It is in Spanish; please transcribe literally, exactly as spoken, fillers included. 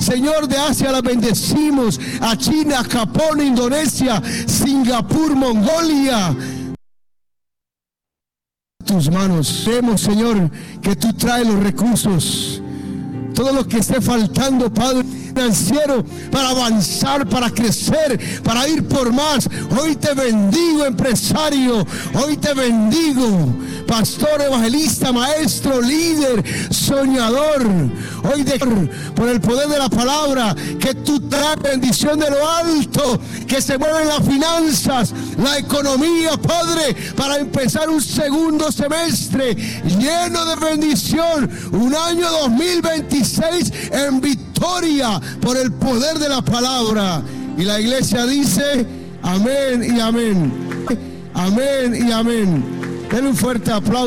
Señor, de Asia la bendecimos, a China, Japón, Indonesia, Singapur, Mongolia. Tus manos, vemos, Señor, que tú traes los recursos, todo lo que esté faltando, Padre, financiero, para avanzar, para crecer, para ir por más. Hoy te bendigo, empresario. Hoy te bendigo, pastor, evangelista, maestro, líder, soñador. Hoy de, por el poder de la palabra, que tú traes bendición de lo alto, que se mueven las finanzas, la economía, Padre, para empezar un segundo semestre lleno de bendición, un año dos mil veintiséis en victoria por el poder de la palabra. Y la iglesia dice amén y amén, amén y amén. Denle un fuerte aplauso.